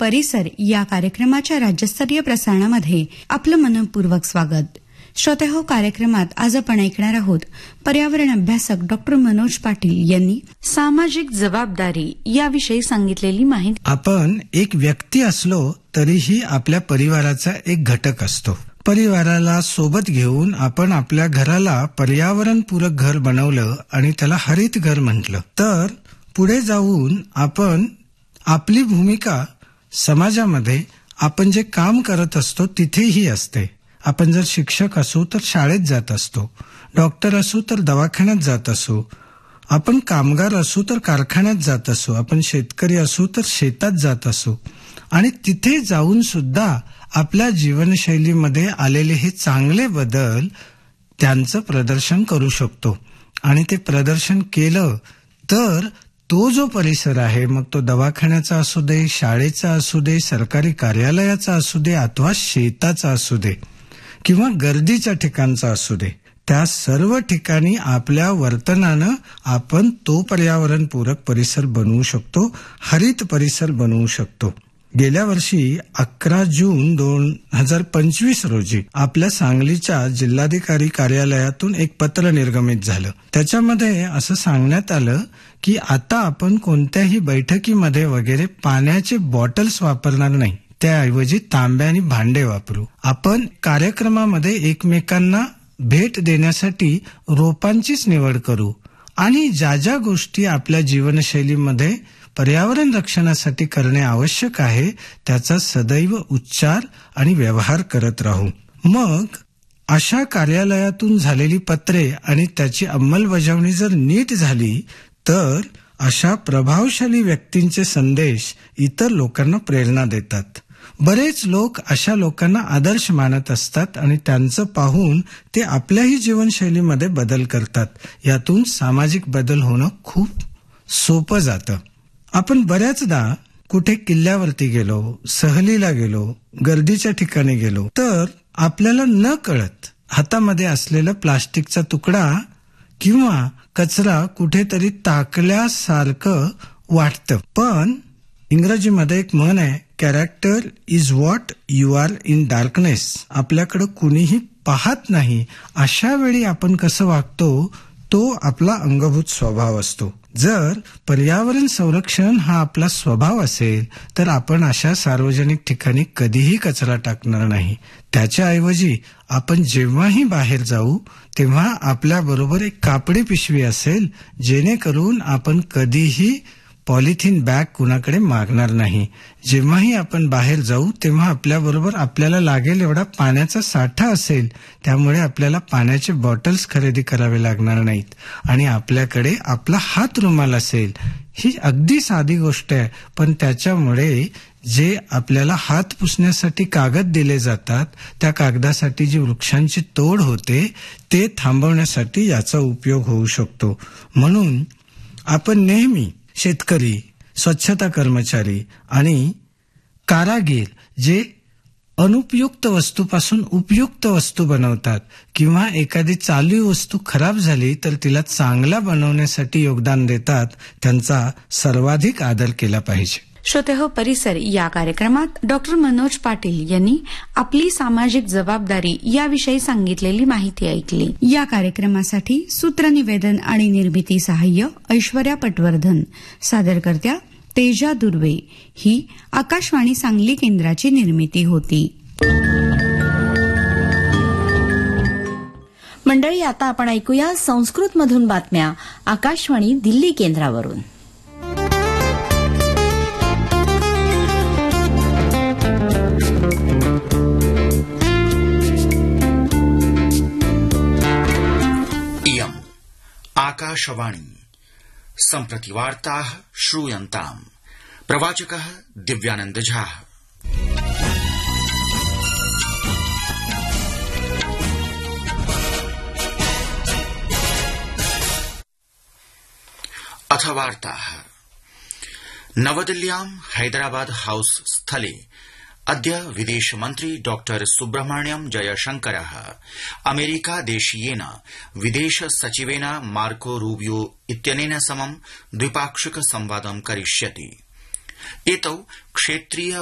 परिसर या कार्यक्रमाच्या राज्यस्तरीय प्रसारणामध्ये आपलं मनपूर्वक स्वागत. श्रोतेहो, कार्यक्रमात आज आपण ऐकणार आहोत पर्यावरण अभ्यासक डॉक्टर मनोज पाटील यांनी सामाजिक जबाबदारी याविषयी सांगितलेली माहिती. आपण एक व्यक्ती असलो तरीही आपल्या परिवाराचा एक घटक असतो. परिवाराला सोबत घेऊन आपण आपल्या घराला पर्यावरणपूरक घर बनवलं आणि त्याला हरित घर म्हटलं तर पुढे जाऊन आपण आपली भूमिका समाजामध्ये आपण जे काम करत असतो तिथेही असते. आपण जर शिक्षक असू तर शाळेत जात असतो, डॉक्टर असू तर दवाखान्यात जात असू, आपण कामगार असू तर कारखान्यात जात असू, आपण शेतकरी असू तर शेतात जात असू आणि तिथे जाऊन सुद्धा आपल्या जीवनशैलीमध्ये आलेले हे चांगले बदल त्यांचं प्रदर्शन करू शकतो. आणि ते प्रदर्शन केलं तर तो जो परिसर आहे, मग तो दवाखान्याचा असू दे, शाळेचा असू दे, सरकारी कार्यालयाचा असू दे अथवा शेताचा असू दे किंवा गर्दीच्या ठिकाणचा असू दे, त्या सर्व ठिकाणी आपल्या वर्तनानं आपण तो पर्यावरणपूरक परिसर बनवू शकतो, हरित परिसर बनवू शकतो. गेल्या वर्षी 11 जून 2025 रोजी आपल्या सांगलीच्या जिल्हाधिकारी कार्यालयातून एक पत्र निर्गमित झालं. त्याच्यामध्ये असं सांगण्यात आलं की आता आपण कोणत्याही बैठकीमध्ये वगैरे पाण्याचे बॉटल्स वापरणार नाही, त्याऐवजी तांब्या आणि भांडे वापरू. आपण कार्यक्रमामध्ये एकमेकांना भेट देण्यासाठी रोपांचीच निवड करू आणि ज्या ज्या गोष्टी आपल्या जीवनशैलीमध्ये पर्यावरण रक्षणासाठी करणे आवश्यक आहे त्याचा सदैव उच्चार आणि व्यवहार करत राहू. मग अशा कार्यालयातून झालेली पत्रे आणि त्याची अंमलबजावणी जर नीट झाली तर अशा प्रभावशाली व्यक्तींचे संदेश इतर लोकांना प्रेरणा देतात. बरेच लोक अशा लोकांना आदर्श मानत असतात आणि त्यांचं पाहून ते आपल्याही जीवनशैलीमध्ये बदल करतात. यातून सामाजिक बदल होणं खूप सोपं जातं. आपण बऱ्याचदा कुठे किल्ल्यावरती गेलो, सहलीला गेलो, गर्दीच्या ठिकाणी गेलो तर आपल्याला न कळत हातामध्ये असलेला प्लास्टिकचा तुकडा किंवा कचरा कुठेतरी टाकल्यासारखं वाटतं. पण इंग्रजीमध्ये एक म्हण आहे, character is what you are in darkness. आपल्याकडे कुणीही पाहत नाही अशा वेळी आपण कसं वागतो तो आपला अंगभूत स्वभाव असतो. जर पर्यावरण संरक्षण हा आपला स्वभाव असेल तर आपण अशा सार्वजनिक ठिकाणी कधीही कचरा टाकणार नाही. त्याच्याऐवजी आपण जेव्हाही बाहेर जाऊ तेव्हा आपल्याबरोबर एक कापडी पिशवी असेल, जेणेकरून आपण कधीही पॉलिथिन बॅग कुणाकडे मागणार नाही. जेव्हाही आपण बाहेर जाऊ तेव्हा आपल्याबरोबर आपल्याला लागेल एवढा पाण्याचा साठा असेल, त्यामुळे आपल्याला पाण्याचे बॉटल्स खरेदी करावे लागणार नाहीत आणि आपल्याकडे आपला हात रुमाल असेल. ही अगदी साधी गोष्ट आहे, पण त्याच्यामुळे जे आपल्याला हात पुसण्यासाठी कागद दिले जातात त्या कागदासाठी जी वृक्षांची तोड होते ते थांबवण्यासाठी याचा उपयोग होऊ शकतो. म्हणून आपण नेहमी शेतकरी, स्वच्छता कर्मचारी आणि कारागीर जे अनुपयुक्त वस्तूपासून उपयुक्त वस्तू बनवतात किंवा एखादी चालू वस्तू खराब झाली तर तिला चांगला बनवण्यासाठी योगदान देतात, त्यांचा सर्वाधिक आदर केला पाहिजे. श्रोतेहो, परिसर या कार्यक्रमात डॉक्टर मनोज पाटील यांनी आपली सामाजिक जबाबदारी याविषयी सांगितलेली माहिती ऐकली. या कार्यक्रमासाठी सूत्रनिवेदन आणि निर्मिती सहाय्य ऐश्वर्या पटवर्धन, सादरकर्त्या तेजा दुर्वे. ही आकाशवाणी सांगली केंद्राची निर्मिती होती. मंडळी, आता आपण ऐकूया संस्कृतमधून बातम्या आकाशवाणी दिल्ली केंद्रावरून. आकाशवाणी सम्प्रति वार्ताः श्रूयन्ताम्. प्रवाचकः दिव्यानंद झा. अथ वार्ताः. नवदिल्ल्यां हैदराबाद हाउस स्थले अद्य विदेशमन्त्री डॉ सुब्रह्मण्यम जयशंकरः अमेरिकादेशीयेन विदेश सचिवेन मार्को रूबियो इत्यनेन समं द्विपाक्षिक संवादं करिष्यति. एतौ क्षेत्रीय